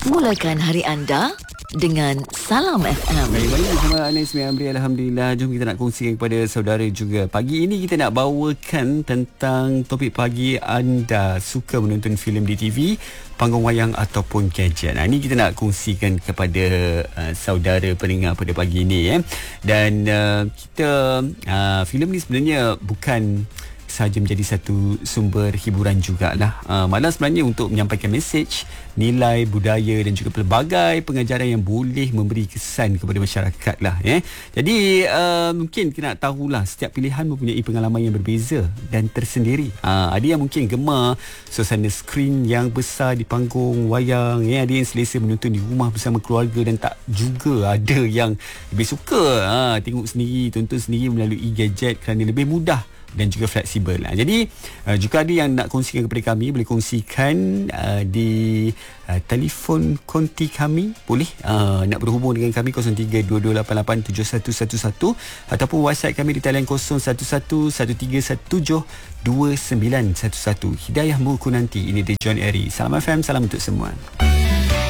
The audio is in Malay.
Mulakan hari anda dengan Salam FM. Baik, bersama Anis Amri. Alhamdulillah. Jom kita nak kongsikan kepada saudara juga. Pagi ini kita nak bawakan tentang topik pagi anda suka menonton filem di TV, panggung wayang ataupun gadget. Ini kita nak kongsikan kepada saudara pendengar pada pagi ini. Dan kita filem ni sebenarnya bukan sahaja menjadi satu sumber hiburan jugalah. Malah sebenarnya untuk menyampaikan mesej, nilai, budaya dan juga pelbagai pengajaran yang boleh memberi kesan kepada masyarakat lah. Jadi mungkin kita nak tahulah setiap pilihan mempunyai pengalaman yang berbeza dan tersendiri. Ada yang mungkin gemar suasana skrin yang besar di panggung wayang, ada yang selesa menonton di rumah bersama keluarga, dan tak juga ada yang lebih suka tengok sendiri, tonton sendiri melalui gadget kerana lebih mudah dan juga fleksibel. Jadi jika ada yang nak kongsikan kepada kami, boleh kongsikan di telefon konti kami. Boleh nak berhubung dengan kami 0322887111 ataupun WhatsApp kami di talian 011113172911. Hidayah Muku nanti. Ini dia John Eri. Salam FM, salam untuk semua.